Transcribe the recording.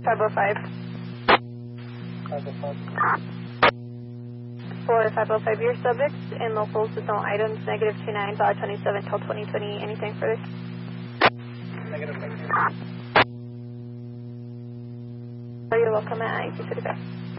505. 505. For 505, your subjects and locals with no items, -29, valid 27 till 2020. Anything further? Negative, thank you. You're welcome at IC35.